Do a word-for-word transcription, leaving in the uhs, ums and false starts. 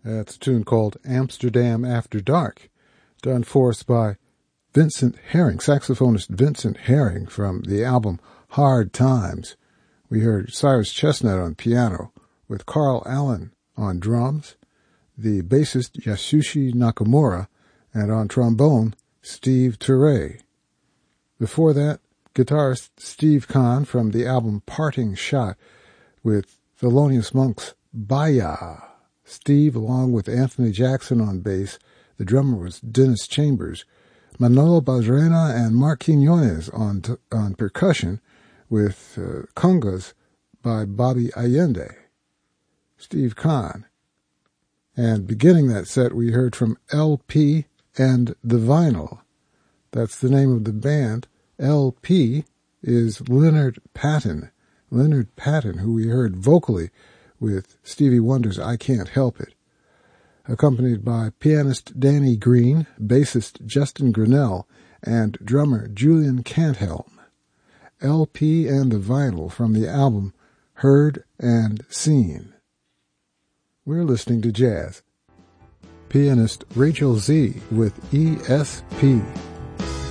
That's a tune called Amsterdam After Dark, done for us by Vincent Herring, saxophonist Vincent Herring from the album Hard Times. We heard Cyrus Chestnut on piano with Carl Allen on drums, the bassist Yasushi Nakamura, and on trombone, Steve Turre. Before that, guitarist Steve Kahn from the album Parting Shot with Thelonious Monk's Baya. Steve, along with Anthony Jackson on bass, the drummer was Dennis Chambers, Manolo Barrena and Mark Quinones on, t- on percussion, with uh, congas by Bobby Allende. Steve Kahn. And beginning that set, we heard from L P and the Vinyl. That's the name of the band. L P is Leonard Patton. Leonard Patton, who we heard vocally with Stevie Wonder's I Can't Help It, accompanied by pianist Danny Green, bassist Justin Grinnell, and drummer Julian Canthelm. L P and the Vinyl from the album Heard and Seen. We're listening to jazz. Pianist Rachel Z with E S P.